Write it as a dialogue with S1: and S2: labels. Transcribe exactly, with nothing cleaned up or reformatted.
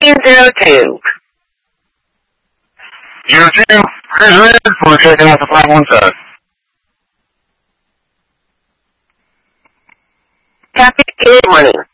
S1: fifteen zero two.
S2: Zero two, here's Red for checking out the five one seven.
S1: Copy, good morning.